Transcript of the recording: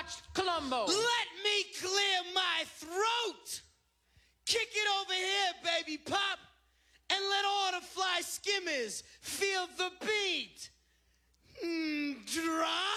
watched Columbo. Let me clear my throat. Kick it over here, baby pop, and let all the fly skimmers feel the beat. Drop.